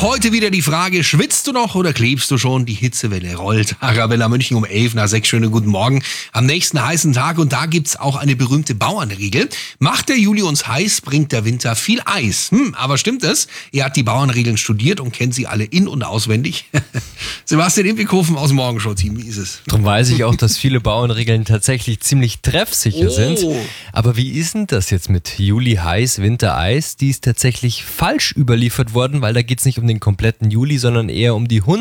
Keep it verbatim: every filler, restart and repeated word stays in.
heute wieder die Frage, schwitzt du noch oder klebst du schon? Die Hitzewelle rollt. Arabella München um elf nach sechs. Schönen guten Morgen am nächsten heißen Tag. Und da gibt's auch eine berühmte Bauernregel. Macht der Juli uns heiß, bringt der Winter viel Eis. Hm, aber stimmt es? Er hat die Bauernregeln studiert und kennt sie alle in- und auswendig. Sebastian Impikofen aus dem Morgenshow-Team, wie ist es? Darum weiß ich auch, dass viele Bauernregeln tatsächlich ziemlich treffsicher Oh. sind. Aber wie ist denn das jetzt mit Juli heiß, Winter Eis? Die ist tatsächlich falsch überliefert worden, weil da geht es nicht um den kompletten Juli, sondern eher um die